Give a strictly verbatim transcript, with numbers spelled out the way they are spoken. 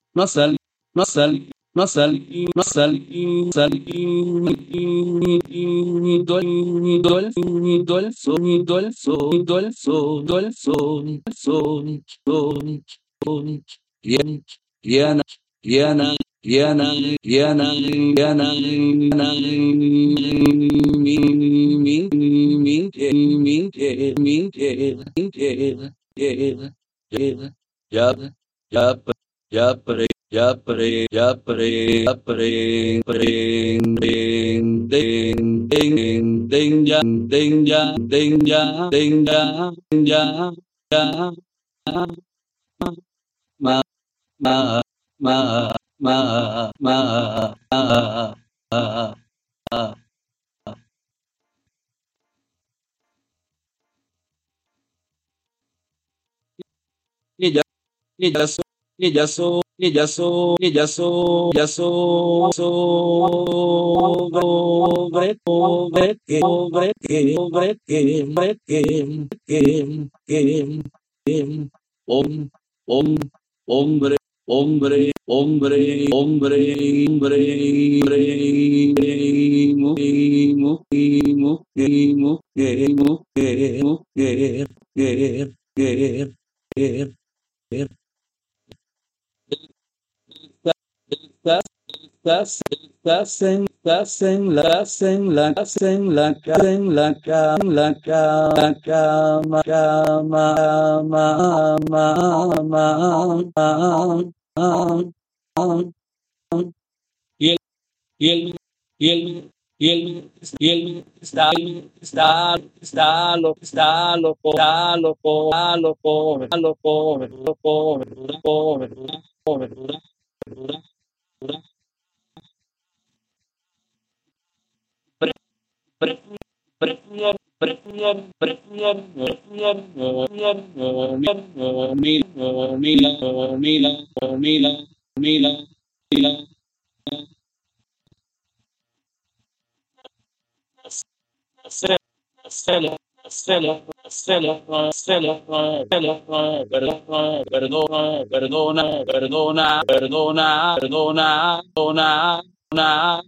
masal, masal, masal, masal, sal, dol, dol, dolso, dolso, dolso, dolso, son, son, son, yen, yana, yana, yana, yana, yana, yana, min, min, min, min, min, min, min, Yap, yap, yap, Yapre, yapre, yapre, pring, ding, ding, ding, ding, ya, ding, ya, ding, ya, ding, ya, ding, ya, ya, ma, ma, ma, ma, ma, ma, ma, ni ya, ni ya so, ni ya so, ni ya so, ni ya so, ya so, so, sobre, sobre, que, sobre, que, sobre, que, sobre, que, que, que, que, om, om, hombre, hombre, hombre, hombre, hombre, hombre, mujer, mujer, mujer, mujer, mujer, mujer, mujer, mujer, mujer, estás, estás, estás en, estás en la, estás en la, estás en la, ca- en la, ca- en la, ca- la cama, cama, cama, cama, cama, cama, y el, y el, y el, y el, y el, está, está, está, lo, está, loco, está, loco, está, loco, está, loco, loco, loco, loco, loco, Celo, celo, celo, celo, celo, perdona, perdona, perdona, perdona, perdona, perdona, perdona,